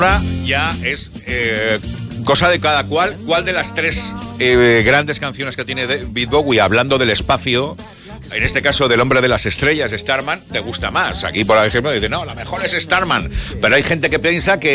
Ahora ya es cosa de cada cual. ¿Cuál de las tres grandes canciones que tiene David Bowie hablando del espacio, en este caso del hombre de las estrellas, Starman, te gusta más? Aquí, por ejemplo, dice, no, la mejor es Starman. Pero hay gente que piensa que